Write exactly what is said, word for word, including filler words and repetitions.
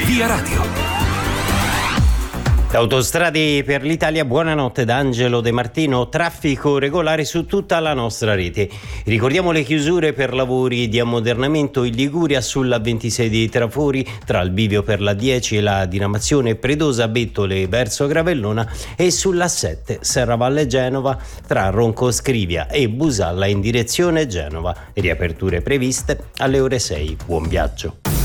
Via Radio. Autostrade per l'Italia, buonanotte da Angelo De Martino. Traffico regolare su tutta la nostra rete. Ricordiamo le chiusure per lavori di ammodernamento in Liguria sulla ventisei di Trafori tra il bivio per la dieci e la diramazione Predosa Bettole verso Gravellona e sulla sette Serravalle Genova tra Ronco Scrivia e Busalla in direzione Genova. Riaperture previste alle ore sei. Buon viaggio.